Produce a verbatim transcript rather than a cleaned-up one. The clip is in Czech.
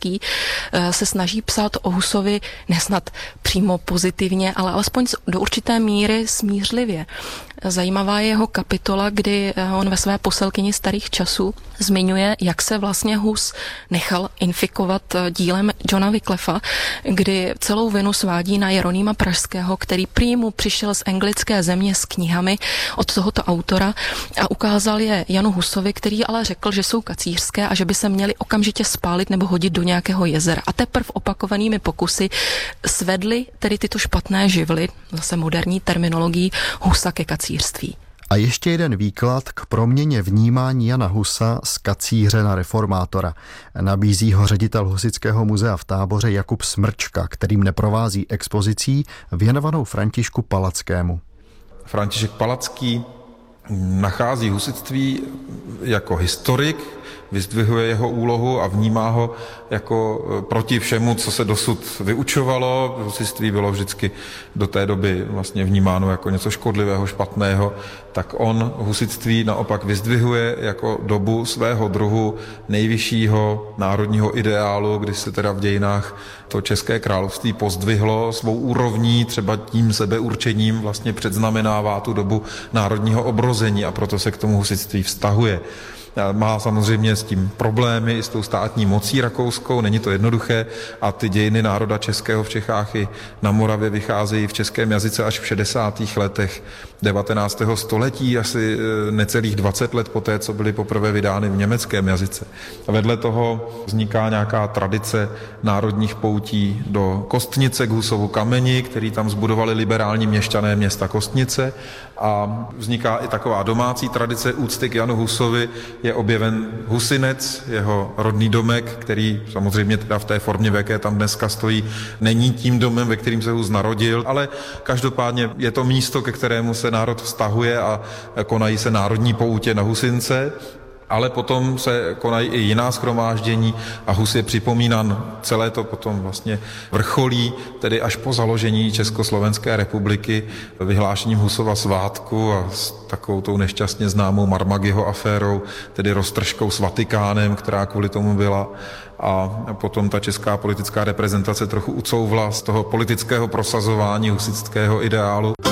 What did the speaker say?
Kacířský se snaží psát o Husovi nesnad přímo pozitivně, ale alespoň do určité míry smířlivě. Zajímavá je jeho kapitola, kdy on ve své Poselkyni starých časů zmiňuje, jak se vlastně Hus nechal infikovat dílem Johna Wycliffa, kdy celou vinu svádí na Jeronýma Pražského, který prý mu přišel z anglické země s knihami od tohoto autora a ukázal je Janu Husovi, který ale řekl, že jsou kacířské a že by se měli okamžitě spálit nebo hodit do nějakého jezera. A teprve opakovanými pokusy svedli tedy tyto špatné živly, zase moderní terminologií, Husa ke kacířství. A ještě jeden výklad k proměně vnímání Jana Husa z kacíře na reformátora. Nabízí ho ředitel Husitského muzea v Táboře Jakub Smrčka, kterým neprovází expozicí věnovanou Františku Palackému. František Palacký nachází husitství jako historik, vyzdvihuje jeho úlohu a vnímá ho jako proti všemu, co se dosud vyučovalo. Husitství bylo vždycky do té doby vlastně vnímáno jako něco škodlivého, špatného, tak on husitství naopak vyzdvihuje jako dobu svého druhu nejvyššího národního ideálu, kdy se teda v dějinách to České království pozdvihlo svou úrovní, třeba tím sebeurčením vlastně předznamenává tu dobu národního obrození a proto se k tomu husitství vztahuje. Má samozřejmě s tím problémy, i s tou státní mocí rakouskou, není to jednoduché a ty dějiny národa českého v Čechách i na Moravě vycházejí v českém jazyce až v šedesátých letech devatenáctého století, asi necelých dvacet let poté, co byly poprvé vydány v německém jazyce. A vedle toho vzniká nějaká tradice národních poutí do Kostnice k Husovu kameni, který tam zbudovali liberální měšťané města Kostnice a vzniká i taková domácí tradice úcty k Janu Husovi. Je objeven Husinec, jeho rodný domek, který samozřejmě teda v té formě, v jaké tam dneska stojí, není tím domem, ve kterým se Hus narodil, ale každopádně je to místo, ke kterému se národ vztahuje a konají se národní poutě na Husince. Ale potom se konají i jiná shromáždění a Hus je připomínán, celé to potom vlastně vrcholí, tedy až po založení Československé republiky vyhlášením Husova svátku a s takovou tou nešťastně známou Marmagiho aférou, tedy roztržkou s Vatikánem, která kvůli tomu byla. A potom ta česká politická reprezentace trochu ucouvla z toho politického prosazování husitského ideálu.